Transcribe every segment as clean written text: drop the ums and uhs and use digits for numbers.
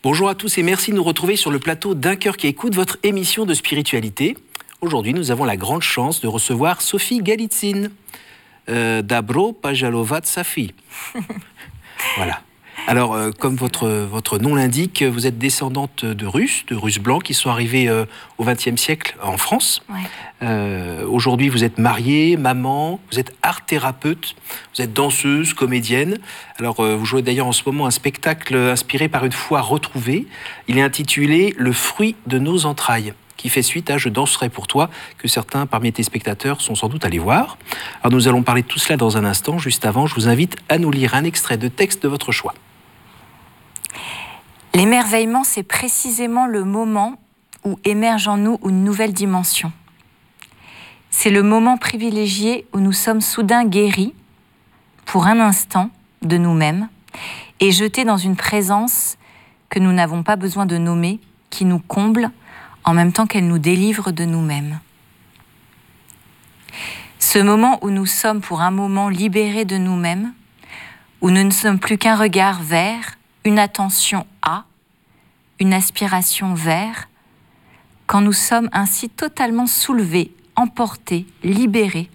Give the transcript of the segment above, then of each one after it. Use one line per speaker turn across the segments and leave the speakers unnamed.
Bonjour à tous et merci de nous retrouver sur le plateau d'Un cœur qui écoute, votre émission de spiritualité. Aujourd'hui, nous avons la grande chance de recevoir Sophie Galitzine. Dabro Pajalovat Safi. Voilà. Alors, comme votre nom l'indique, vous êtes descendante de Russes blancs qui sont arrivés au XXe siècle en France. Ouais. Aujourd'hui, vous êtes mariée, maman, vous êtes art-thérapeute, vous êtes danseuse, comédienne. Alors, vous jouez d'ailleurs en ce moment un spectacle inspiré par une foi retrouvée. Il est intitulé « Le fruit de nos entrailles », qui fait suite à « Je danserai pour toi », que certains parmi tes spectateurs sont sans doute allés voir. Alors, nous allons parler de tout cela dans un instant. Juste avant, je vous invite à nous lire un extrait de texte de votre choix.
L'émerveillement, c'est précisément le moment où émerge en nous une nouvelle dimension. C'est le moment privilégié où nous sommes soudain guéris, pour un instant, de nous-mêmes, et jetés dans une présence que nous n'avons pas besoin de nommer, qui nous comble, en même temps qu'elle nous délivre de nous-mêmes. Ce moment où nous sommes pour un moment libérés de nous-mêmes, où nous ne sommes plus qu'un regard vers, une attention à, une aspiration vers, quand nous sommes ainsi totalement soulevés, emportés, libérés,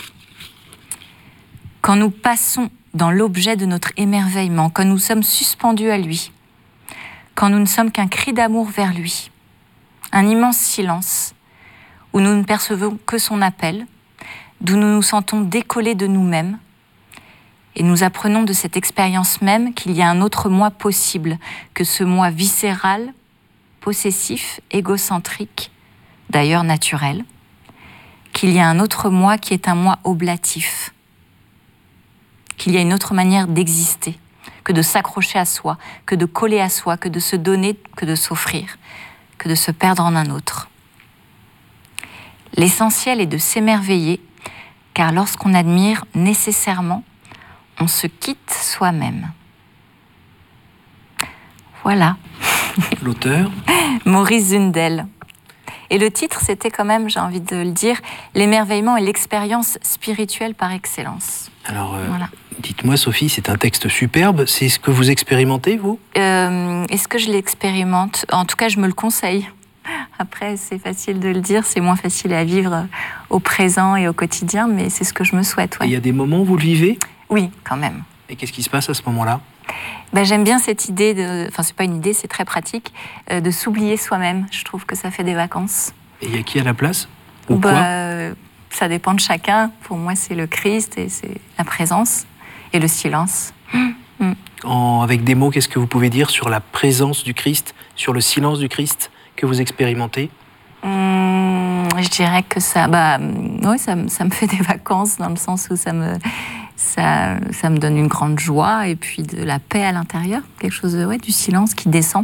quand nous passons dans l'objet de notre émerveillement, quand nous sommes suspendus à lui, quand nous ne sommes qu'un cri d'amour vers lui, un immense silence, où nous ne percevons que son appel, d'où nous nous sentons décollés de nous-mêmes, et nous apprenons de cette expérience même qu'il y a un autre moi possible que ce moi viscéral, possessif, égocentrique, d'ailleurs naturel, qu'il y a un autre moi qui est un moi oblatif, qu'il y a une autre manière d'exister, que de s'accrocher à soi, que de coller à soi, que de se donner, que de s'offrir, que de se perdre en un autre. L'essentiel est de s'émerveiller, car lorsqu'on admire nécessairement, on se quitte soi-même. Voilà.
L'auteur ?
Maurice Zundel. Et le titre, c'était quand même, j'ai envie de le dire, l'émerveillement et l'expérience spirituelle par excellence.
Alors, voilà. Dites-moi, Sophie, c'est un texte superbe. C'est ce que vous expérimentez, vous ?
Est-ce que je l'expérimente ? En tout cas, je me le conseille. Après, c'est facile de le dire, c'est moins facile à vivre au présent et au quotidien, mais c'est ce que je me souhaite. Ouais.
Et il y a des moments où vous le vivez ?
Oui, quand même.
Et qu'est-ce qui se passe à ce moment-là ?
J'aime bien cette idée enfin, c'est pas une idée, c'est très pratique, de s'oublier soi-même. Je trouve que ça fait des vacances.
Et il y a qui à la place ? Ou quoi ?
Ça dépend de chacun. Pour moi, c'est le Christ et c'est la présence et le silence.
Avec des mots, qu'est-ce que vous pouvez dire sur la présence du Christ, sur le silence du Christ que vous expérimentez ?
Je dirais que ça me fait des vacances dans le sens où ça me donne une grande joie et puis de la paix à l'intérieur, quelque chose du silence qui descend.